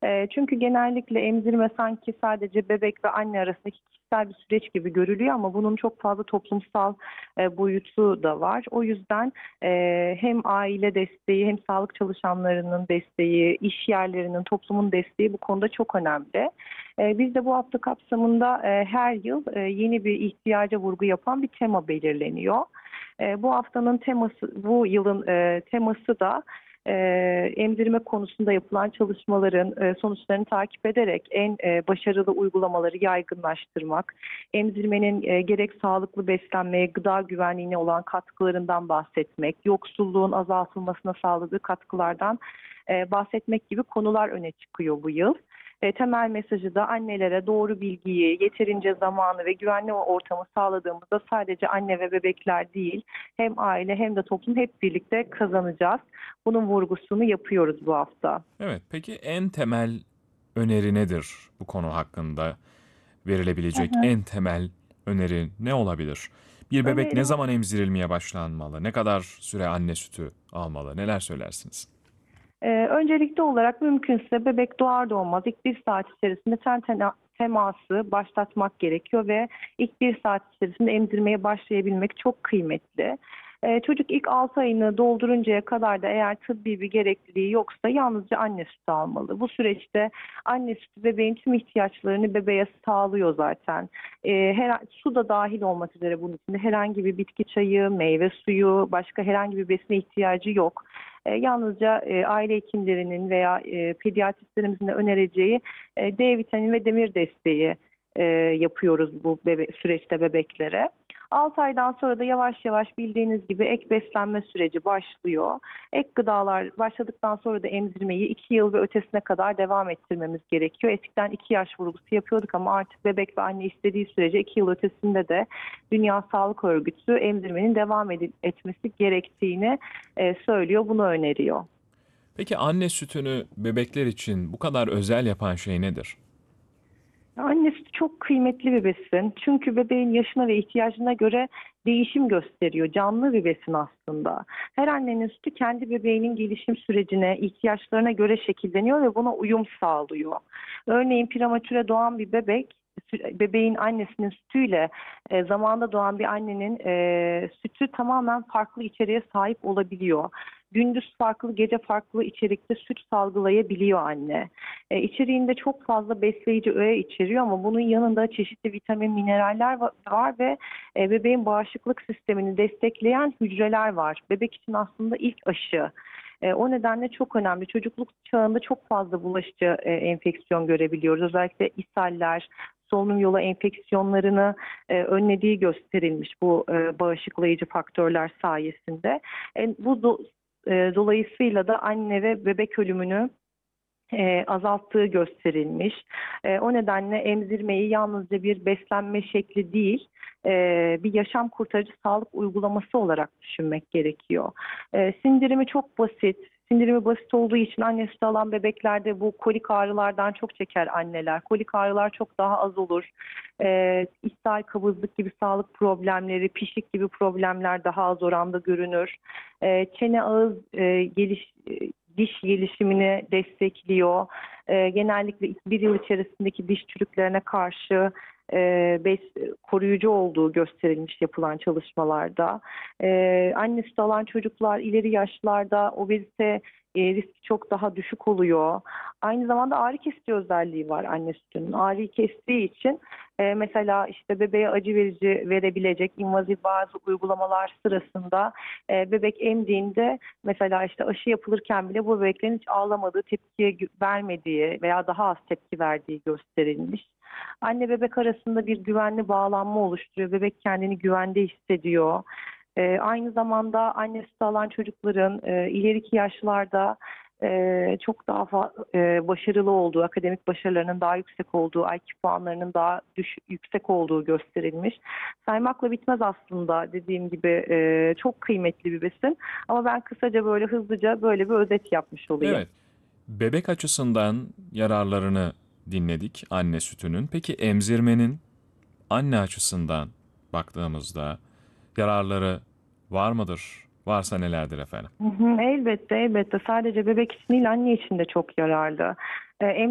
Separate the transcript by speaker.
Speaker 1: Çünkü genellikle emzirme sanki sadece bebek ve anne arasındaki kişisel bir süreç gibi görülüyor ama bunun çok fazla toplumsal boyutu da var. O yüzden hem aile desteği hem sağlık çalışanlarının desteği, iş yerlerinin, toplumun desteği bu konuda çok önemli. Biz de bu hafta kapsamında her yıl yeni bir ihtiyaca vurgu yapan bir tema belirleniyor. Bu haftanın teması, bu yılın teması da e, emzirme konusunda yapılan çalışmaların sonuçlarını takip ederek en başarılı uygulamaları yaygınlaştırmak, emzirmenin gerek sağlıklı beslenmeye, gıda güvenliğine olan katkılarından bahsetmek, yoksulluğun azaltılmasına sağladığı katkılardan bahsetmek gibi konular öne çıkıyor bu yıl. Temel mesajı da annelere doğru bilgiyi, yeterince zamanı ve güvenli ortamı sağladığımızda sadece anne ve bebekler değil, hem aile hem de toplum hep birlikte kazanacağız. Bunun vurgusunu yapıyoruz bu hafta.
Speaker 2: Evet, peki en temel öneri nedir bu konu hakkında?
Speaker 1: Hı
Speaker 2: Verilebilecek
Speaker 1: hı.
Speaker 2: en temel öneri ne olabilir? Bir bebek ne
Speaker 1: Öneri
Speaker 2: zaman emzirilmeye başlanmalı? Ne kadar süre anne sütü almalı? Neler söylersiniz?
Speaker 1: Öncelikli olarak mümkünse bebek doğar doğmaz ilk bir saat içerisinde teması başlatmak gerekiyor ve ilk bir saat içerisinde emzirmeye başlayabilmek çok kıymetli. Çocuk ilk 6 ayını dolduruncaya kadar da eğer tıbbi bir gerekliliği yoksa yalnızca anne sütü almalı. Bu süreçte anne sütü bebeğin tüm ihtiyaçlarını bebeğe sağlıyor zaten. Su da dahil olmak üzere bunun içinde herhangi bir bitki çayı, meyve suyu, başka herhangi bir besine ihtiyacı yok. Yalnızca aile hekimlerinin veya pediatristlerimizin de önereceği D vitamini ve demir desteği yapıyoruz bu süreçte bebeklere. 6 aydan sonra da yavaş yavaş bildiğiniz gibi ek beslenme süreci başlıyor. Ek gıdalar başladıktan sonra da emzirmeyi 2 yıl ve ötesine kadar devam ettirmemiz gerekiyor. Eskiden 2 yaş vurgusu yapıyorduk ama artık bebek ve anne istediği sürece 2 yıl ötesinde de Dünya Sağlık Örgütü emzirmenin devam etmesi gerektiğini söylüyor, bunu öneriyor.
Speaker 2: Peki anne sütünü bebekler için bu kadar özel yapan şey nedir?
Speaker 1: Anne sütü çok kıymetli bir besin. Çünkü bebeğin yaşına ve ihtiyacına göre değişim gösteriyor. Canlı bir besin aslında. Her annenin sütü kendi bebeğinin gelişim sürecine, ihtiyaçlarına göre şekilleniyor ve buna uyum sağlıyor. Örneğin prematüre doğan bir bebek, bebeğin annesinin sütüyle zamanda doğan bir annenin sütü tamamen farklı içeriğe sahip olabiliyor. Gündüz farklı, gece farklı içerikte süt salgılayabiliyor anne. İçeriğinde çok fazla besleyici öğe içeriyor ama bunun yanında çeşitli vitamin, mineraller var ve bebeğin bağışıklık sistemini destekleyen hücreler var. Bebek için aslında ilk aşı. O nedenle çok önemli. Çocukluk çağında çok fazla bulaşıcı enfeksiyon görebiliyoruz. Özellikle ishaller, solunum yolu enfeksiyonlarını önlediği gösterilmiş bu bağışıklayıcı faktörler sayesinde. Dolayısıyla da anne ve bebek ölümünü azalttığı gösterilmiş. O nedenle emzirmeyi yalnızca bir beslenme şekli değil, bir yaşam kurtarıcı sağlık uygulaması olarak düşünmek gerekiyor. Sindirimi çok basit. Sindirimi basit olduğu için anne sütü alan bebeklerde bu kolik ağrılardan çok çeker anneler. Kolik ağrılar çok daha az olur. İshal, kabızlık gibi sağlık problemleri, pişik gibi problemler daha az oranda görünür. Çene ağız diş gelişimini destekliyor. Genellikle bir yıl içerisindeki diş çürüklerine karşı koruyucu olduğu gösterilmiş yapılan çalışmalarda. Anne sütü alan çocuklar ileri yaşlarda obezite riski çok daha düşük oluyor. Aynı zamanda ağrı kesici özelliği var anne sütünün. Ağrıyı kestiği için mesela işte bebeğe acı verici verebilecek invazif bazı uygulamalar sırasında bebek emdiğinde mesela işte aşı yapılırken bile bu bebeklerin hiç ağlamadığı, tepki vermediği veya daha az tepki verdiği gösterilmiş. Anne bebek arasında bir güvenli bağlanma oluşturuyor. Bebek kendini güvende hissediyor. Aynı zamanda anne sütü alan çocukların ileriki yaşlarda çok daha başarılı olduğu, akademik başarılarının daha yüksek olduğu, IQ puanlarının daha yüksek olduğu gösterilmiş. Saymakla bitmez aslında, dediğim gibi çok kıymetli bir besin. Ama ben kısaca böyle hızlıca böyle bir özet yapmış olayım.
Speaker 2: Evet, bebek açısından yararlarını dinledik anne sütünün. Peki emzirmenin anne açısından baktığımızda yararları var mıdır? Varsa nelerdir efendim?
Speaker 1: Hı hı, elbette elbette, sadece bebek için değil anne için de çok yararlı.